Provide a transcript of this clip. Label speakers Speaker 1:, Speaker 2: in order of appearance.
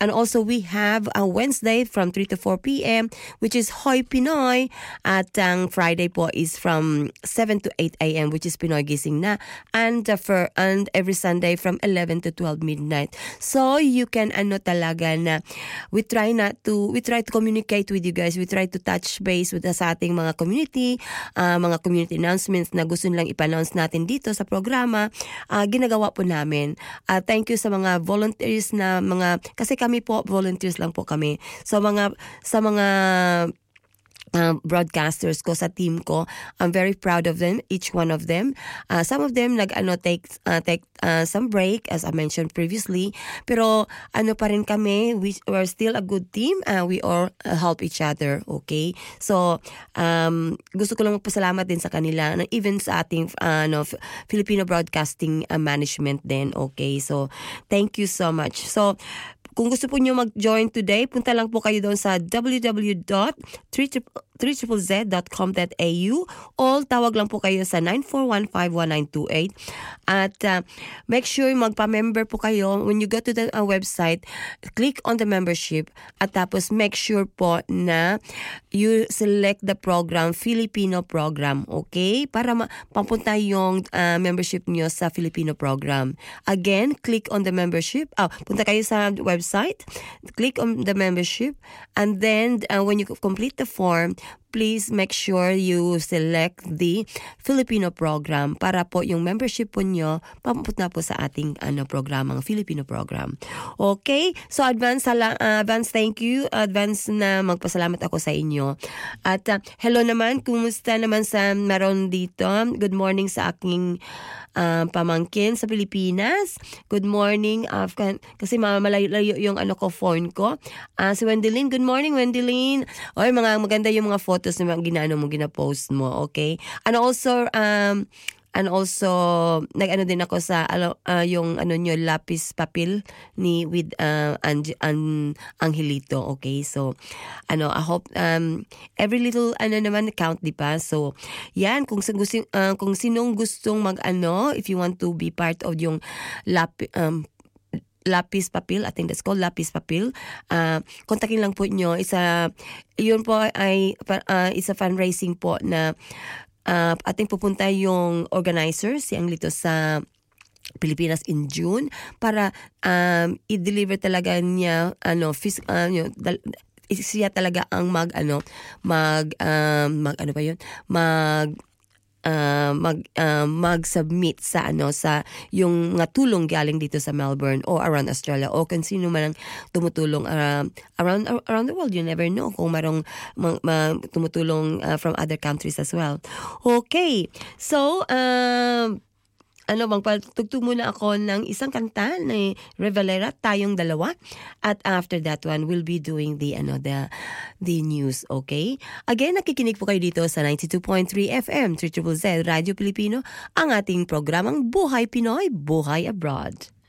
Speaker 1: And also we have a Wednesday from 3 to 4 p.m. which is Hoy Pinoy. At ang Friday po is from 7 to 8 a.m. which is Pinoy Gising Na. And every Sunday from 11 to 12 midnight. So you can talaga na we try to communicate with you guys. We try to touch base with sa ating mga community announcements na gusto nilang ipa-announce natin dito sa programa. Ginagawa po namin. Thank you sa mga volunteers na kasi kami po volunteers lang po kami. So sa mga broadcasters ko sa team ko, I'm very proud of them, each one of them. Some of them take some break as I mentioned previously, pero pa rin kami, we're still a good team. We all help each other, okay? So gusto ko lang magpasalamat din sa kanila, even sa ating Filipino Broadcasting Management din, okay? So thank you so much. So kung gusto po nyo mag-join today, punta lang po kayo doon sa www.3ZZZ.com.au o tawag lang po kayo sa 94151928. At make sure magpa-member po kayo. When you go to the website, click on the membership at tapos make sure po na you select the program, Filipino program, okay? Para papunta yung membership nyo sa Filipino program. Again, click on the membership. Punta kayo sa website, click on the membership, and then when you complete the form, please make sure you select the Filipino program para po yung membership po nyo papunta po sa ating programang Filipino program. Okay? So advance thank you. Advance na magpasalamat ako sa inyo. At hello naman, kumusta naman sa meron dito? Good morning sa aking pamangkin sa Pilipinas. Good morning, Afghan. Kasi malayo yung phone ko. Si Wendelin, good morning Wendelin. Oy, maganda yung mga photos na gina-post mo, okay? And also din ako sa yung lapis papel with Angelito, okay? So I hope every little naman count, di ba? So yan, kung sinong gustong if you want to be part of yung lapis papel, I think that's called lapis papel. Kontakin lang po nyo. Yun po ay isa fundraising po na ating pupunta yung organizers, si Anglito sa Pilipinas in June para i-deliver talaga niya siya talaga ang mag-submit sa yung mga tulong galing dito sa Melbourne o around Australia o kung sino man ang tumutulong around the world. You never know kung marong tumutulong from other countries as well. Okay, so magpatugtog muna ako ng isang kanta ni Revalera, Tayong Dalawa. At after that one, we'll be doing the news, okay? Again, nakikinig po kayo dito sa 92.3 FM, 3ZZZ Radio Pilipino, ang ating programang Buhay Pinoy, Buhay Abroad.